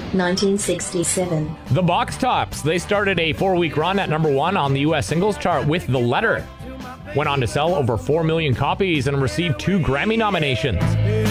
1967. The Box Tops, they started a 4-week run at number 1 on the U.S. singles chart with The Letter. Went on to sell over 4 million copies and received 2 Grammy nominations.